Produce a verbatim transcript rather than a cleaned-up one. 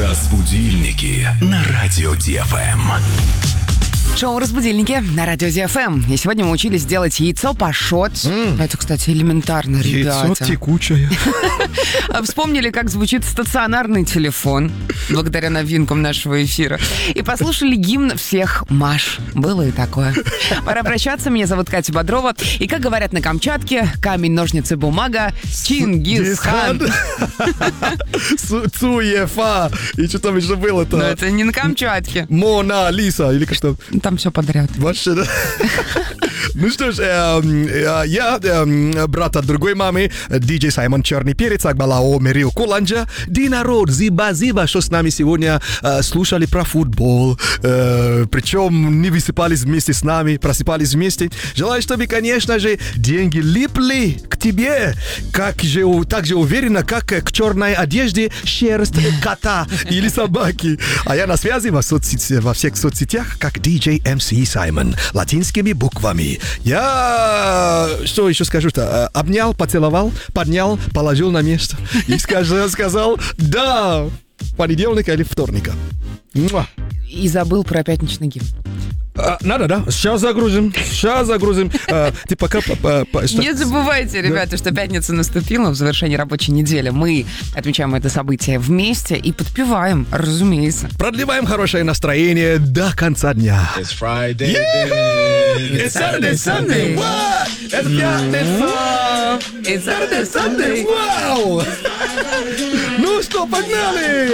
Разбудильники на радио Ди Эф Эм. Шоу «Разбудильники» на радио Ди Эф Эм. И сегодня мы учились делать яйцо пашот. Mm. Это, кстати, элементарно, ребята. Яйцо текучее. Вспомнили, как звучит стационарный телефон, благодаря новинкам нашего эфира. И послушали гимн всех Маш. Было и такое. Пора прощаться. Меня зовут Катя Бодрова. И, как говорят на Камчатке, камень, ножницы, бумага, Чингисхан. Цуефа. И что там еще было-то? Но это не на Камчатке. Мона Лиса. Или как что? Там все подряд. Вообще, да. Ну что ж, э, э, я, э, брат от другой мамы, диджей Саймон Черный Перец, Акбалао Мерил Куланджа, ди народ, зиба-зиба, что с нами сегодня э, слушали про футбол, э, причем не высыпались вместе с нами, просыпались вместе. Желаю, чтобы, конечно же, деньги липли к тебе, как же, так же уверенно, как к черной одежде шерсть кота или собаки. А я на связи во, соцсети, во всех соцсетях, как диджей эм си Саймон, латинскими буквами. Я, что еще скажу-то, обнял, поцеловал, поднял, положил на место и сказал, сказал да, понедельника или вторника. Муа. И забыл про пятничный гимн. А, надо, да? Сейчас загрузим, сейчас загрузим. А, ты пока... По, по, Не забывайте, ребята, да, что пятница наступила, в завершении рабочей недели. Мы отмечаем это событие вместе и подпеваем, разумеется. Продлеваем хорошее настроение до конца дня. It's Friday. Yeah! It's Saturday, Sunday. What? Это пятница. It's Saturday, Sunday. Вау! Ну что, погнали!